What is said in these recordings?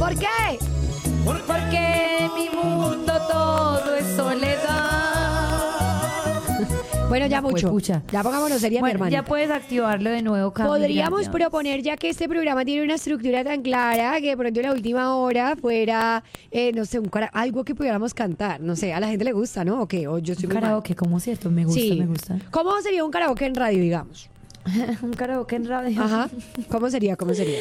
¿Por qué? Porque en mi mundo todo es soledad. Bueno, ya mucho. Pucha. Ya pongámonos seria, mi Bueno, hermanita. ya puedes activarlo de nuevo, Camila. Podríamos proponer, ya que este programa tiene una estructura tan clara, que de pronto en la última hora fuera, no sé, algo que pudiéramos cantar. No sé, a la gente le gusta, ¿no? ¿O qué? O yo soy Un muy mal. karaoke, ¿cómo cierto? Me gusta, Sí. me gusta. ¿Cómo sería un karaoke en radio, digamos? Un karaoke en radio. Ajá. ¿Cómo sería? ¿Cómo sería?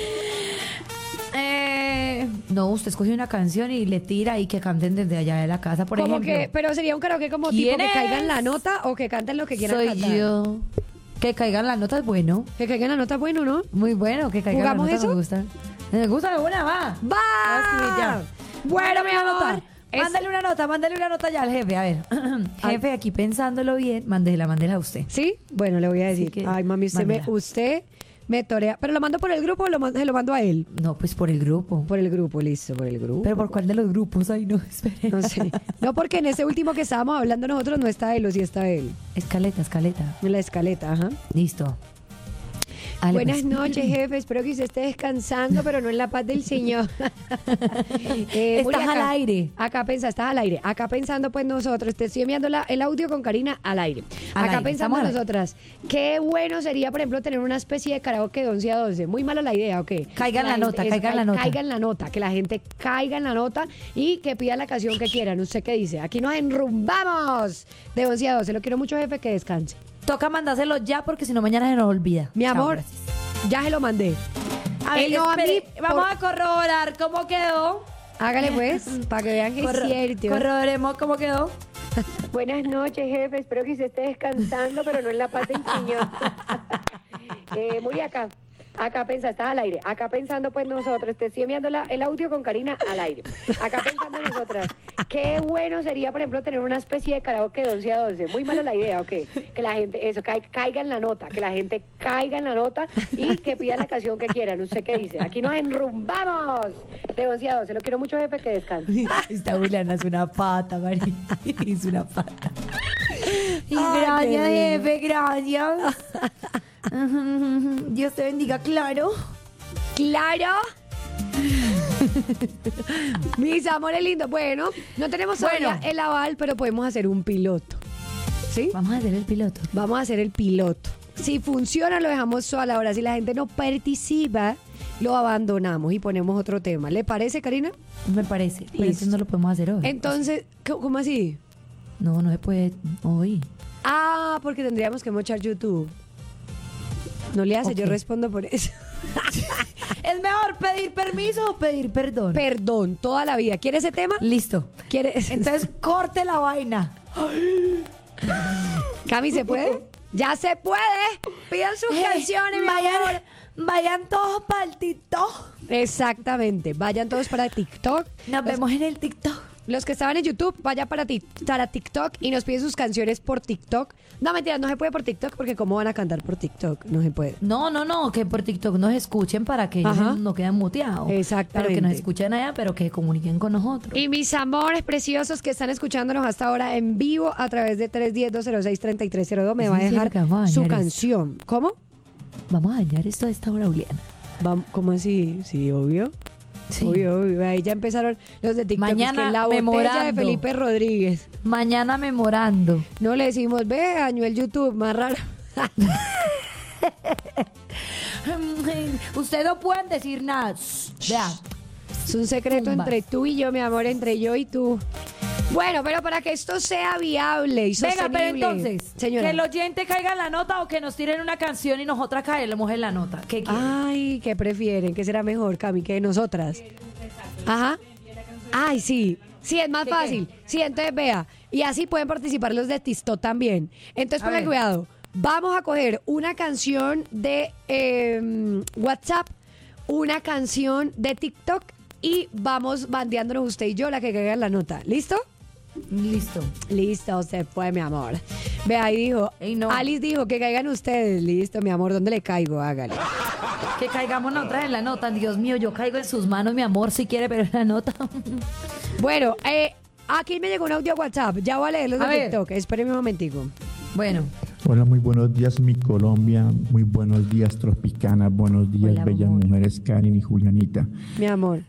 No, usted escoge una canción y le tira y que canten desde allá de la casa, por Como ejemplo. que, pero sería un karaoke como tipo ¿Quién que es? caigan la nota o que canten lo que quieran Soy cantar. yo. Que caigan las notas, bueno. Que caigan la nota, bueno, ¿no? Muy bueno, que caigan las ¿Jugamos notas, eso? me gusta. Me gusta alguna, va. ¡Va! Ah, sí, ya. Bueno, mi amor. Mándale una nota ya al jefe, a ver. Jefe, aquí pensándolo bien, mándela a usted. ¿Sí? Bueno, le voy a decir. Así que, Ay, mami, mándela. usted me torea. ¿Pero lo mando por el grupo o se lo mando a él? No, pues por el grupo. Por el grupo, listo, por el grupo. Pero ¿por cuál de los grupos? Ay, no, espere. No sé. No, porque en ese último que estábamos hablando nosotros no está él o sí está él. Escaleta. En la escaleta, ajá. Listo. Ale, Buenas pues. noches, jefe. Espero que usted esté descansando, pero no en la paz del Señor. Muri, Estás al aire. Estás al aire. Acá pensando, pues nosotros, te estoy enviando el audio con Karina al aire. Al Acá aire, pensamos estamos al aire. nosotras, qué bueno sería, por ejemplo, tener una especie de karaoke de 11 a 12. Muy mala la idea, ¿ok? Caiga en la nota, caiga en la nota. Caiga en la nota, que la gente caiga en la nota y que pida la canción que quieran. ¿Usted qué dice? Aquí nos enrumbamos de 11 a 12. Lo quiero mucho, jefe, que descanse. Toca mandárselo ya porque si no mañana se nos olvida. Mi Chao, amor, gracias. ya se lo mandé. A ver, Él no a mí, espere, vamos por- a corroborar cómo quedó. Hágale pues, para que vean que es cierto. Corroboremos cómo quedó. Buenas noches, jefe. Espero que usted esté descansando, pero no en la paz del Señor. Muri, acá estás al aire. Acá pensando, pues nosotros, te estoy enviando el audio con Karina al aire. Acá pensando nosotras, qué bueno sería, por ejemplo, tener una especie de karaoke de 11 a 12. Muy mala la idea, ¿ok? Que la gente, caiga en la nota, que la gente caiga en la nota y que pida la canción que quieran. ¿Usted qué dice? Aquí nos enrumbamos de 11 a 12. Lo quiero mucho, jefe, que descanse. Esta Juliana es una pata, María. Es una pata. Y Ay, gracias, qué jefe, gracias. Dios te bendiga, claro. ¡Claro! Mis amores lindos. Bueno, no tenemos todavía el aval, pero podemos hacer un piloto. ¿Sí? Vamos a hacer el piloto. Vamos a hacer el piloto. Si funciona, lo dejamos solo a la hora. Si la gente no participa, lo abandonamos y ponemos otro tema. ¿Le parece, Karina? Me parece. Pero Listo. eso no lo podemos hacer hoy. Entonces, ¿cómo así? No se puede hoy. Ah, porque tendríamos que mochar YouTube. No le hace, yo Ok. respondo por eso. ¿Es mejor pedir permiso o pedir perdón? Perdón, toda la vida. ¿Quiere ese tema? Listo. ¿Quiere? Entonces, corte la vaina. Cami, ¿se puede? ¡Ya se puede! Pidan sus canciones, mi amor. Vayan todos para el TikTok. Exactamente. Vayan todos para TikTok. Nos vemos en el TikTok. Los que estaban en YouTube, vayan para TikTok y nos piden sus canciones por TikTok. No, mentira, no se puede por TikTok porque ¿cómo van a cantar por TikTok? No se puede. No, que por TikTok nos escuchen para que ellos Ajá. no queden muteados. Exactamente. Pero que nos escuchen allá, pero que comuniquen con nosotros. Y mis amores preciosos que están escuchándonos hasta ahora en vivo a través de 310-206-3302, me ¿Es va a en serio dejar que vamos a su dañar canción. ¿Cómo? Vamos a dañar esto a esta hora, Juliana. ¿Cómo así? Sí, obvio. Sí. Obvio. Ahí ya empezaron los de TikTok. Mañana es que la botella de memorando. Felipe Rodríguez. Mañana memorando. No le decimos, ve, dañó el YouTube, más raro. Ustedes no pueden decir nada. Vea. Es un secreto Tumbas. entre tú y yo, mi amor, entre yo y tú. Bueno, pero para que esto sea viable y Venga, sostenible. pero entonces, señora. que el oyente caiga en la nota o que nos tiren una canción y nosotras caemos en la nota. ¿Qué quieren? Ay, ¿qué prefieren? ¿Qué será mejor, Cami, que nosotras? Ajá. Ay, sí. Sí, es más ¿Qué, fácil. Sí, entonces vea. Y así pueden participar los de TikTok también. Entonces, A pongan ver. cuidado. Vamos a coger una canción de WhatsApp, una canción de TikTok y vamos bandeándonos usted y yo la que caiga en la nota. ¿Listo? Listo. Listo, se fue, mi amor. Ve, ahí dijo. Ey, no. Alice dijo que caigan ustedes. Listo, mi amor. ¿Dónde le caigo? Hágale. Que caigamos nosotras en la nota. Dios mío, yo caigo en sus manos, mi amor, si quiere, pero en la nota. Bueno, aquí me llegó un audio a WhatsApp. Ya voy a leerlos de A ver. TikTok. Espérenme un momentico. Bueno, Hola, muy buenos días, mi Colombia. Muy buenos días, Tropicana. Buenos días, Hola, bellas amor. mujeres, Karen y Julianita. Mi amor.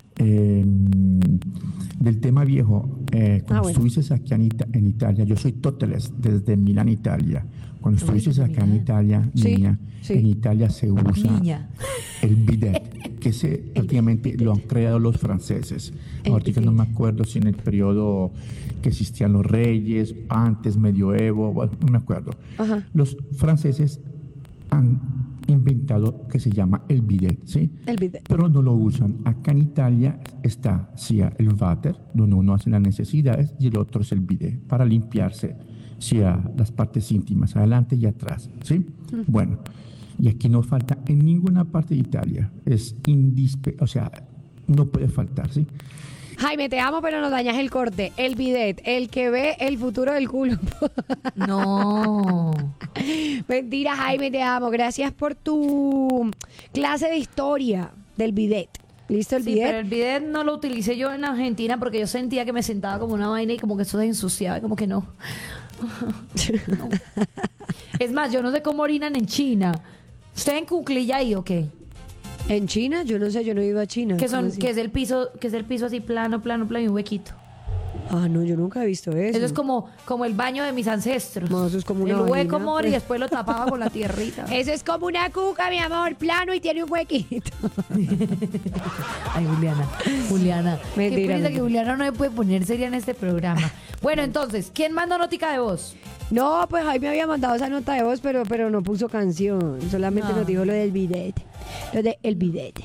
Del tema viejo, cuando bueno. estuviste acá en Italia, yo soy Toteles desde Milán, Italia. Cuando estuviste desde acá en Milán. Italia, Sí, niña, sí. en Italia se usa Niña. el bidet, que prácticamente lo han creado los franceses. Ahorita no me acuerdo si en el periodo que existían los reyes, antes, medioevo, bueno, no me acuerdo. Ajá. Los franceses han inventado que se llama el bidet, ¿sí? El bidet. Pero no lo usan. Acá en Italia está el váter, donde uno hace las necesidades, y el otro es el bidet, para limpiarse, las partes íntimas, adelante y atrás, ¿sí? Bueno, y aquí no falta en ninguna parte de Italia. Es indispensable, o sea, no puede faltar, ¿sí? Jaime, te amo, pero nos dañas el corte. El bidet, el que ve el futuro del culo. No. Mentira, Jaime, te amo. Gracias por tu clase de historia del bidet. ¿Listo el Sí, bidet? pero el bidet no lo utilicé yo en Argentina porque yo sentía que me sentaba como una vaina y como que eso se ensuciaba y como que no. No. Es más, yo no sé cómo orinan en China. ¿Usted en cuclilla ahí o qué? ¿En China? Yo no sé, yo no he ido a China. Que ¿Cómo son, así? que es el piso así plano y un huequito. Ah, no, yo nunca he visto eso. Eso es como el baño de mis ancestros. No, eso es como una el hueco, vagina, amor, pues. y después lo tapaba con la tierrita. Eso es como una cuca, mi amor, plano y tiene un huequito. Ay, Juliana. Qué Mentira, prisa mentira. que Juliana no me puede poner seria en este programa. Bueno, entonces, ¿quién mandó notica de voz? No, pues Jaime había mandado esa nota de voz, pero no puso canción. Solamente No. nos dijo lo del bidet. Lo de el bidet.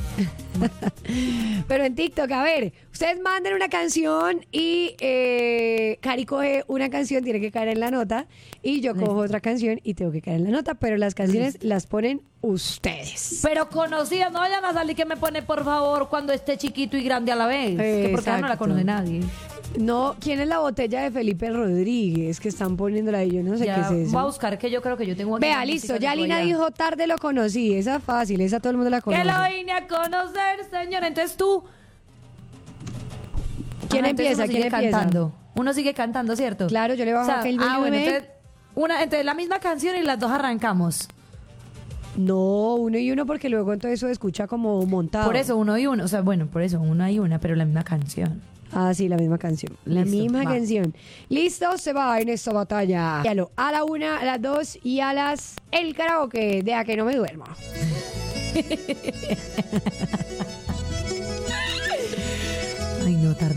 Pero en TikTok, a ver, ustedes manden una canción y Cari coge una canción, tiene que caer en la nota, y yo cojo otra canción y tengo que caer en la nota, pero las canciones las ponen ustedes. Pero conocida, no vayan a salir que me pone, por favor, cuando esté chiquito y grande a la vez. Que porque ya no la Exacto. conoce nadie. No, ¿quién es la botella de Felipe Rodríguez? Que están poniéndola ahí, yo no sé Ya, qué es eso. voy a buscar que yo creo que yo tengo aquí. Vea, una listo, música ya que Lina voy a- dijo tarde lo conocí, esa es fácil, esa todo el mundo la conoce. Que lo vine a conocer, señor. Entonces tú. ¿Quién Ajá, entonces empieza? uno sigue ¿Quién empieza? cantando. Uno sigue cantando, ¿cierto? Claro, yo le bajo a Kelvin bueno, Newman. entonces la misma canción y las dos arrancamos. No, uno y uno porque luego entonces eso se escucha como montado. Por eso uno y uno, o sea, bueno, por eso una y una, pero la misma canción. Ah, sí, la misma canción. La Listo, misma va. canción. Listo, se va en esta batalla. A la una, a las dos y a las... El karaoke de A que no me duermo. Ay, no, tarde.